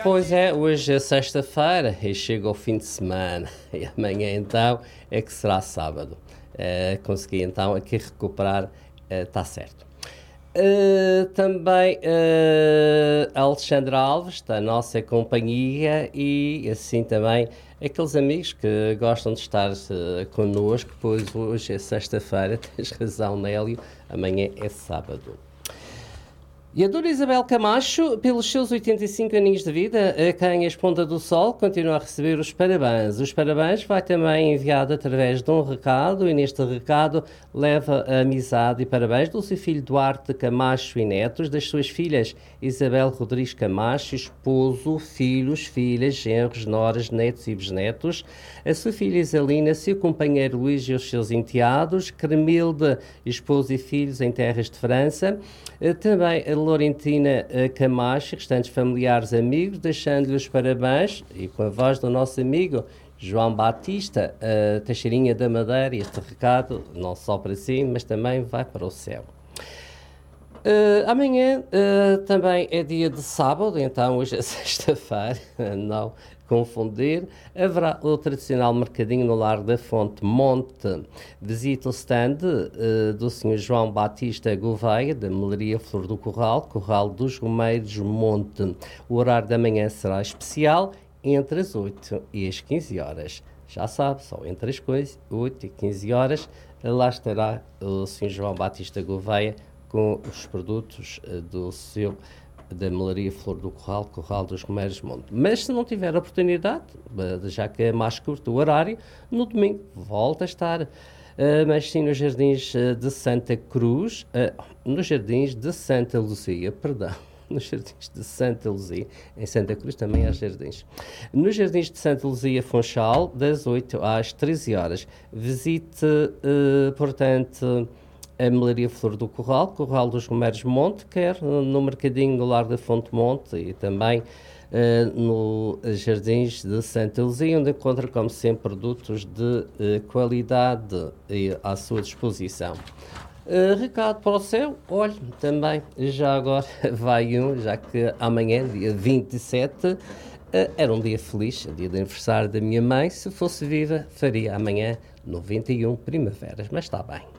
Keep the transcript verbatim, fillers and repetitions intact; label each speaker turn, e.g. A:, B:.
A: Pois é, hoje é sexta-feira e chega o fim de semana e amanhã então é que será sábado. Uh, consegui então aqui recuperar, está uh, certo. Uh, também uh, a Alexandra Alves, da nossa companhia, e assim também aqueles amigos que gostam de estar uh, connosco, pois hoje é sexta-feira, tens razão, Nélio, amanhã é sábado. E a Dona Isabel Camacho, pelos seus oitenta e cinco aninhos de vida, a quem a Esponda do Sol continua a receber os parabéns. Os parabéns vai também enviado através de um recado, e neste recado leva a amizade e parabéns do seu filho Duarte Camacho e netos, das suas filhas Isabel Rodrigues Camacho, esposo, filhos, filhas, genros, noras, netos e bisnetos, a sua filha Isalina, seu companheiro Luís e os seus enteados, Cremilde, esposo e filhos em terras de França, também a Laurentina Camacho e restantes familiares amigos, deixando-lhe os parabéns, e com a voz do nosso amigo João Batista, a Teixeirinha da Madeira, este recado não só para si, mas também vai para o céu. Uh, amanhã uh, também é dia de sábado, então hoje é sexta-feira, não confundir. Haverá o tradicional mercadinho no Largo da Fonte Monte. Visite o stand uh, do senhor João Batista Gouveia, da Melaria Flor do Corral, Corral dos Romeiros Monte. O horário da manhã será especial, entre as oito e as quinze horas. Já sabe, só entre as oito e quinze horas, lá estará o senhor João Batista Gouveia com os produtos uh, do seu da Melaria Flor do Corral, Corral dos Romeiros Monte. Mas se não tiver oportunidade, já que é mais curto o horário, no domingo volta a estar, uh, mas sim nos Jardins de Santa Cruz, uh, nos Jardins de Santa Luzia, perdão, nos Jardins de Santa Luzia, em Santa Cruz também há jardins. Nos Jardins de Santa Luzia Funchal, das oito às treze horas. Visite, uh, portanto, a Melaria Flor do Corral, Corral dos Romeiros Monte, quer no Mercadinho do Largo da Fonte Monte e também uh, no Jardins de Santa Luzia, onde encontra, como sempre, produtos de uh, qualidade uh, à sua disposição. Uh, recado para o céu, olha, também já agora vai um, já que amanhã, dia vinte e sete, uh, era um dia feliz, dia de aniversário da minha mãe. Se fosse viva, faria amanhã noventa e um primaveras, mas está bem.